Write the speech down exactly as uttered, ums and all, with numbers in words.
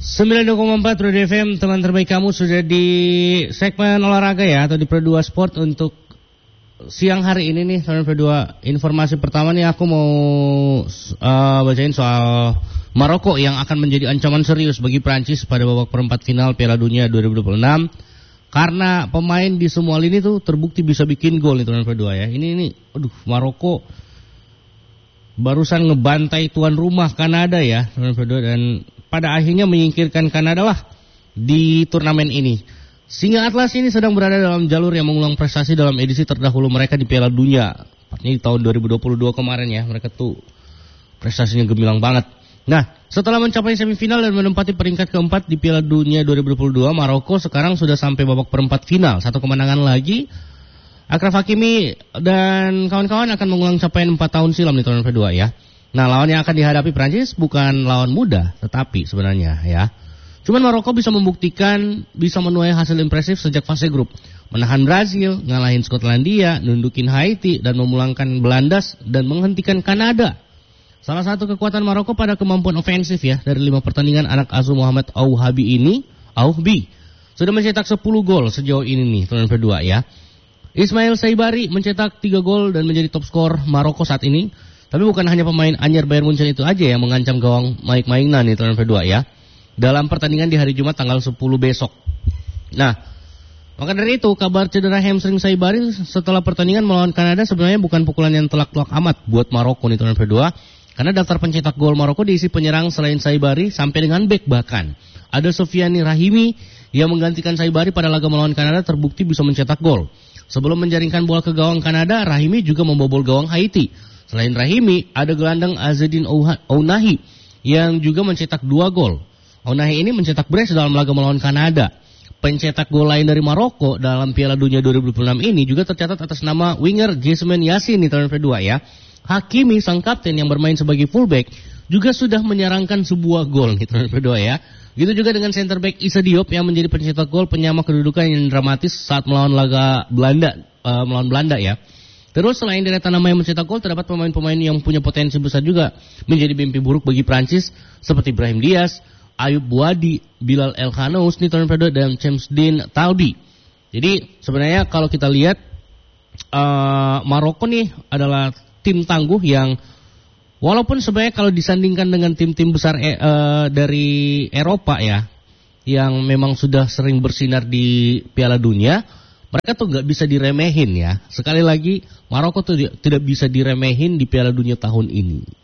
sembilan puluh dua koma empat Radio F M, teman terbaik kamu sudah di segmen olahraga ya, atau di Pro dua Sport untuk siang hari ini nih, teman Pro dua. Informasi pertama nih aku mau uh, bacain soal Maroko yang akan menjadi ancaman serius bagi Prancis pada babak perempat final Piala Dunia dua ribu dua puluh enam. Karena pemain di semua lini tuh terbukti bisa bikin gol nih, teman Pro dua ya. Ini ini aduh, Maroko barusan ngebantai tuan rumah Kanada ya, teman Pro dua, dan pada akhirnya menyingkirkan Kanada lah di turnamen ini. Singa Atlas ini sedang berada dalam jalur yang mengulang prestasi dalam edisi terdahulu mereka di Piala Dunia. Ini tahun dua ribu dua puluh dua kemarin ya, mereka tuh prestasinya gemilang banget. Nah, setelah mencapai semifinal dan menempati peringkat keempat di Piala Dunia dua ribu dua puluh dua, Maroko sekarang sudah sampai babak perempat final. Satu kemenangan lagi. Achraf Hakimi dan kawan-kawan akan mengulang capaian empat tahun silam di tahun kedua ya. Nah, lawan yang akan dihadapi Prancis bukan lawan mudah, tetapi sebenarnya ya. Cuman Maroko bisa membuktikan bisa menuai hasil impresif sejak fase grup. Menahan Brazil, ngalahin Skotlandia, nundukin Haiti, dan memulangkan Belanda dan menghentikan Kanada. Salah satu kekuatan Maroko pada kemampuan ofensif ya, dari lima pertandingan anak asuh Muhammad Ouhabi ini, Ouhabi, sudah mencetak sepuluh gol sejauh ini nih, tahun kedua ya. Ismail Saibari mencetak tiga gol dan menjadi top skor Maroko saat ini. Tapi bukan hanya pemain anyar Bayern Munchen itu aja yang mengancam gawang Mike Maignan di tahun kedua ya. Dalam pertandingan di hari Jumat tanggal sepuluh besok. Nah, maka dari itu kabar cedera hamstring Saibari setelah pertandingan melawan Kanada sebenarnya bukan pukulan yang telak-telak amat buat Maroko di tahun kedua. Karena daftar pencetak gol Maroko diisi penyerang selain Saibari sampai dengan bek bahkan. Ada Sofiani Rahimi yang menggantikan Saibari pada laga melawan Kanada terbukti bisa mencetak gol. Sebelum menjaringkan bola ke gawang Kanada, Rahimi juga membobol gawang Haiti. Selain Rahimi, ada gelandang Azzedine Ounahi yang juga mencetak dua gol. Ounahi ini mencetak brace dalam laga melawan Kanada. Pencetak gol lain dari Maroko dalam Piala Dunia dua ribu dua puluh enam ini juga tercatat atas nama winger Gisman Yassin di tahun kedua ya. Hakimi, sang kapten yang bermain sebagai fullback, juga sudah menyerangkan sebuah gol di tahun kedua ya. Gitu juga dengan center back Issa Diop yang menjadi pencetak gol penyama kedudukan yang dramatis saat melawan laga Belanda, uh, melawan Belanda ya. Terus selain deretan nama yang mencetak gol, terdapat pemain-pemain yang punya potensi besar juga menjadi mimpi buruk bagi Prancis seperti Brahim Diaz, Ayub Buadi, Bilal El Khanous, Niton Pedro, dan James Dean Talbi. Jadi sebenarnya kalau kita lihat uh, Maroko nih adalah tim tangguh yang walaupun sebenarnya kalau disandingkan dengan tim-tim besar e, uh, dari Eropa ya, yang memang sudah sering bersinar di Piala Dunia, mereka tuh nggak bisa diremehin ya. Sekali lagi, Maroko tuh tidak bisa diremehin di Piala Dunia tahun ini.